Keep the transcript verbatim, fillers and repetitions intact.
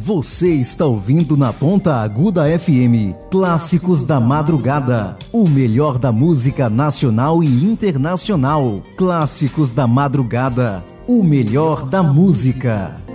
Você está ouvindo na Ponta Aguda F M, Clássicos da Madrugada. O melhor da música nacional e internacional. Clássicos da Madrugada. O melhor da música.